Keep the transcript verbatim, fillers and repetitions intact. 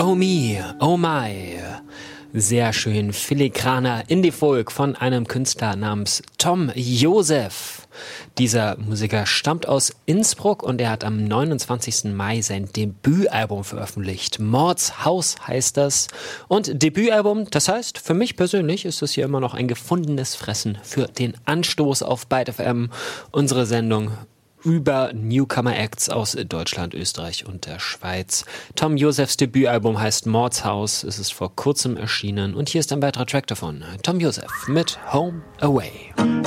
Oh me, oh my. Sehr schön filigraner Indie-Folk von einem Künstler namens Tom Joseph. Dieser Musiker stammt aus Innsbruck und er hat am neunundzwanzigsten Mai sein Debütalbum veröffentlicht. Mords Haus heißt das. Und Debütalbum, das heißt, für mich persönlich ist das hier immer noch ein gefundenes Fressen für den Anstoß auf Byte F M, unsere Sendung über Newcomer-Acts aus Deutschland, Österreich und der Schweiz. Tom Josephs Debütalbum heißt Mords Haus. Es ist vor kurzem erschienen und hier ist ein weiterer Track davon. Tom Joseph mit Home Away.